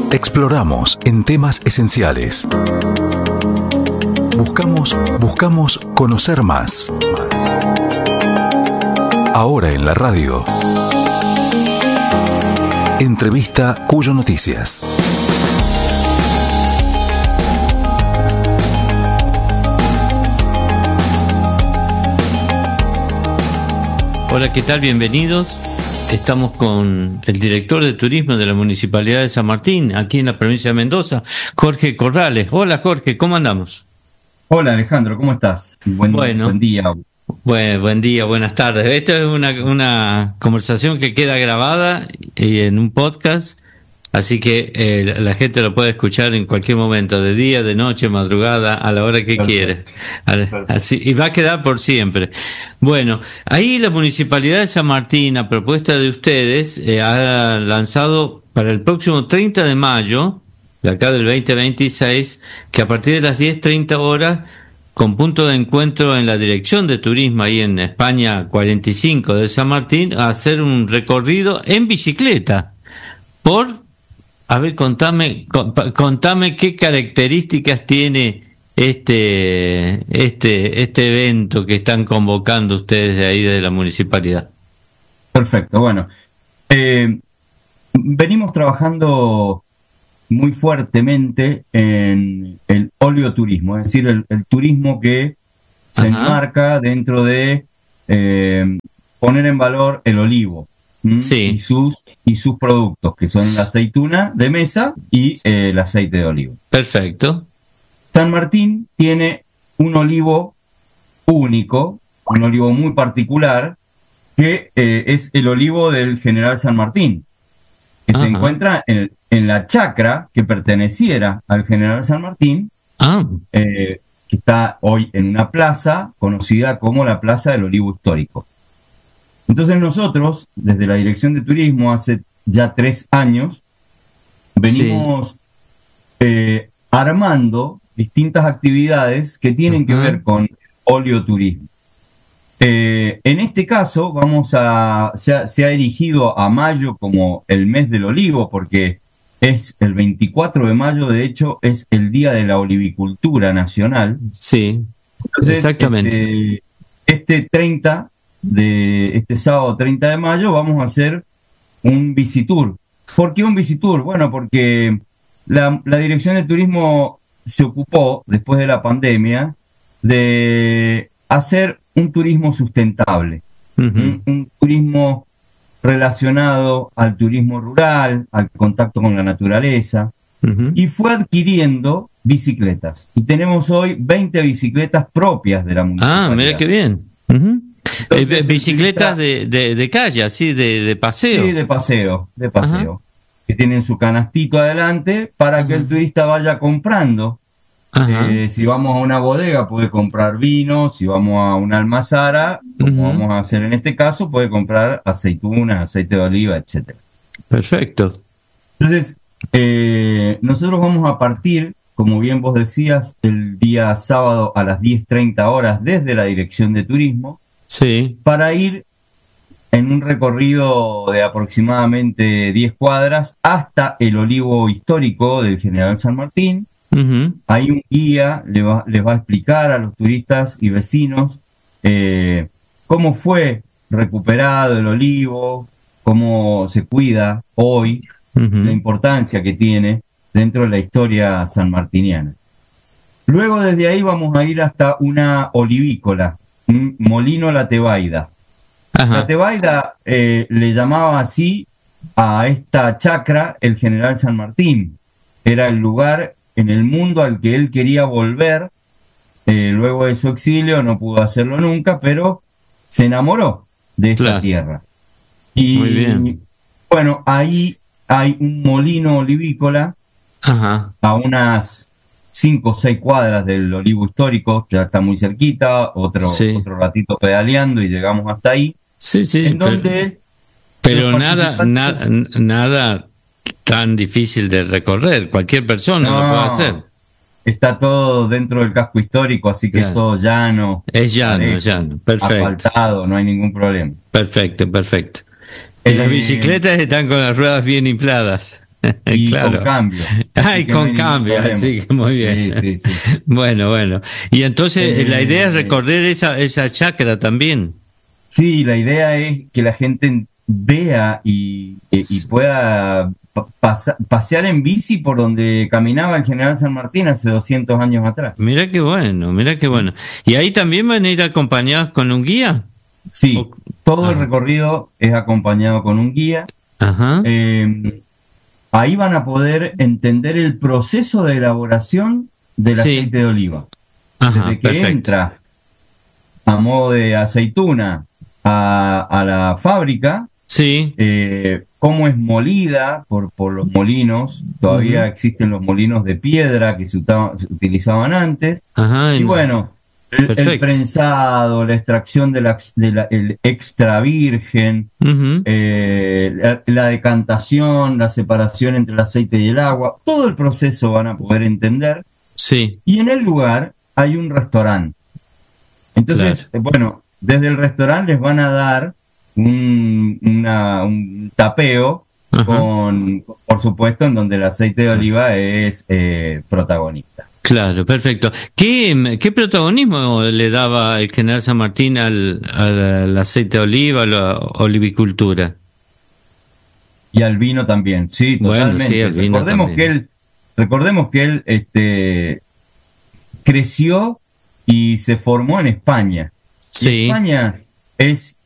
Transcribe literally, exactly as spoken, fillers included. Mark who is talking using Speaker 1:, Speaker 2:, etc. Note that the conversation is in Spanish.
Speaker 1: Exploramos en temas esenciales. Buscamos, buscamos conocer más. Más. Ahora en la radio. Entrevista Cuyo Noticias.
Speaker 2: Hola, ¿qué tal? Bienvenidos. Estamos con el director de turismo de la Municipalidad de San Martín, aquí en la provincia de Mendoza, Jorge Corrales. Hola, Jorge, ¿cómo andamos?
Speaker 3: Hola, Alejandro, ¿cómo estás? Buen,
Speaker 2: bueno,
Speaker 3: buen día.
Speaker 2: Buen, buen día, buenas tardes. Esto es una, una conversación que queda grabada y en un podcast, así que eh, la gente lo puede escuchar en cualquier momento, de día, de noche, madrugada, a la hora que
Speaker 3: Perfecto.
Speaker 2: quiere. Así, y va a quedar por siempre. Bueno, ahí la Municipalidad de San Martín, a propuesta de ustedes, eh, ha lanzado para el próximo treinta de mayo, de acá del veinte veintiséis, que a partir de las diez treinta horas, con punto de encuentro en la Dirección de Turismo, ahí en España cuarenta y cinco de San Martín, a hacer un recorrido en bicicleta por... A ver, contame, contame qué características tiene este, este, este evento que están convocando ustedes de ahí de la municipalidad.
Speaker 3: Perfecto, bueno. Eh, venimos trabajando muy fuertemente en el oleoturismo, es decir, el, el turismo que se
Speaker 2: Ajá.
Speaker 3: enmarca dentro de eh, poner en valor el olivo. ¿Mm?
Speaker 2: Sí.
Speaker 3: y sus y sus productos, que son la aceituna de mesa y eh, el aceite de olivo.
Speaker 2: Perfecto.
Speaker 3: San Martín tiene un olivo único, un olivo muy particular, que eh, es el olivo del General San Martín, que
Speaker 2: Ajá.
Speaker 3: se encuentra en, en la chacra que perteneciera al General San Martín,
Speaker 2: Ah,
Speaker 3: eh, que está hoy en una plaza conocida como la Plaza del Olivo Histórico. Entonces nosotros, desde la Dirección de Turismo, hace ya tres años, venimos sí. eh, armando distintas actividades que tienen uh-huh. que ver con oleoturismo. Eh, en este caso, vamos a se ha, se ha erigido a mayo como el mes del olivo, porque es el veinticuatro de mayo, de hecho, es el Día de la Olivicultura Nacional.
Speaker 2: Sí,
Speaker 3: Entonces,
Speaker 2: exactamente.
Speaker 3: Este, este treinta de este sábado treinta de mayo vamos a hacer un Visitour. ¿Por qué un Visitour? Bueno, porque la, la Dirección de Turismo se ocupó, después de la pandemia, de hacer un turismo sustentable, uh-huh. un, un turismo relacionado al turismo rural, al contacto con la naturaleza, uh-huh. y fue adquiriendo bicicletas. Y tenemos hoy veinte bicicletas propias de la municipalidad.
Speaker 2: Ah, mira qué bien. Uh-huh.
Speaker 3: Entonces,
Speaker 2: eh, bicicletas de, de, de calle, así, de, de paseo.
Speaker 3: Sí, de paseo, de paseo. Ajá. Que tienen su canastito adelante para Ajá. que el turista vaya comprando. Eh, si vamos a una bodega puede comprar vino, si vamos a una almazara, como uh-huh. vamos a hacer en este caso, puede comprar aceitunas, aceite de oliva, etcétera.
Speaker 2: Perfecto.
Speaker 3: Entonces, eh, nosotros vamos a partir, como bien vos decías, el día sábado a las diez treinta horas desde la Dirección de Turismo.
Speaker 2: Sí.
Speaker 3: Para ir en un recorrido de aproximadamente diez cuadras hasta el olivo histórico del General San Martín.
Speaker 2: Uh-huh.
Speaker 3: Ahí un guía les va, les va a explicar a los turistas y vecinos eh, cómo fue recuperado el olivo, cómo se cuida hoy, uh-huh. la importancia que tiene dentro de la historia sanmartiniana. Luego desde ahí vamos a ir hasta una olivícola, un Molino La Tebaida.
Speaker 2: Ajá.
Speaker 3: La Tebaida eh, le llamaba así a esta chacra el General San Martín. Era el lugar en el mundo al que él quería volver. Eh, luego de su exilio no pudo hacerlo nunca, pero se enamoró de esta
Speaker 2: claro.
Speaker 3: tierra. Y
Speaker 2: muy bien.
Speaker 3: Bueno, ahí hay un molino olivícola.
Speaker 2: Ajá.
Speaker 3: A unas cinco o seis cuadras del olivo histórico, ya está muy cerquita, otro,
Speaker 2: sí.
Speaker 3: otro ratito pedaleando y llegamos hasta ahí.
Speaker 2: Sí, sí.
Speaker 3: En donde
Speaker 2: pero pero nada, nada, nada tan difícil de recorrer, cualquier persona
Speaker 3: no,
Speaker 2: lo puede hacer.
Speaker 3: Está todo dentro del casco histórico, así que claro. es todo llano.
Speaker 2: Es llano, parejo, es llano, perfecto.
Speaker 3: Asfaltado, no hay ningún problema.
Speaker 2: Perfecto, perfecto. Y eh, las bicicletas están con las ruedas bien infladas.
Speaker 3: y
Speaker 2: Claro.
Speaker 3: con cambio.
Speaker 2: Ay,
Speaker 3: que no
Speaker 2: con
Speaker 3: hay ningún
Speaker 2: cambio,
Speaker 3: problema.
Speaker 2: así que muy bien.
Speaker 3: Sí, sí, sí.
Speaker 2: Bueno, bueno. Y entonces
Speaker 3: Eh,
Speaker 2: la idea es recorrer esa, esa chacra también.
Speaker 3: Sí, la idea es que la gente vea y, y- y pueda pa- pasa- pasear en bici por donde caminaba el general San Martín hace doscientos años atrás.
Speaker 2: Mira qué bueno, mira qué bueno. ¿Y ahí también van a ir acompañados con un guía?
Speaker 3: Sí,
Speaker 2: O-
Speaker 3: todo el
Speaker 2: Ajá.
Speaker 3: recorrido es acompañado con un guía.
Speaker 2: Ajá.
Speaker 3: Eh, ahí van a poder entender el proceso de elaboración del
Speaker 2: Sí.
Speaker 3: aceite de oliva.
Speaker 2: Ajá,
Speaker 3: Desde que
Speaker 2: perfecto.
Speaker 3: entra a modo de aceituna a, a la fábrica,
Speaker 2: Sí,
Speaker 3: eh, cómo es molida por, por los molinos. Todavía
Speaker 2: Ujú.
Speaker 3: existen los molinos de piedra que se, utaban- se utilizaban antes.
Speaker 2: ajá.
Speaker 3: Y
Speaker 2: en-
Speaker 3: bueno, el, el
Speaker 2: Perfecto.
Speaker 3: prensado, la extracción de la, de la- el extra virgen,
Speaker 2: Ujú.
Speaker 3: eh, la, la decantación, la separación entre el aceite y el agua, todo el proceso van a poder entender.
Speaker 2: Sí,
Speaker 3: Y en el lugar hay un restaurante. Entonces, eh, bueno, desde el restaurante les van a dar un, una- un tapeo
Speaker 2: Ajá.
Speaker 3: con, por supuesto, en donde el aceite de oliva es eh, protagonista.
Speaker 2: claro, perfecto. ¿Qué, qué protagonismo le daba el general San Martín al, al, al aceite de oliva, a la olivicultura?
Speaker 3: Y al vino también, sí,
Speaker 2: Bueno,
Speaker 3: totalmente.
Speaker 2: sí, al vino
Speaker 3: recordemos
Speaker 2: también.
Speaker 3: que él, recordemos que él este, creció y se formó en España. Y
Speaker 2: Sí.
Speaker 3: España es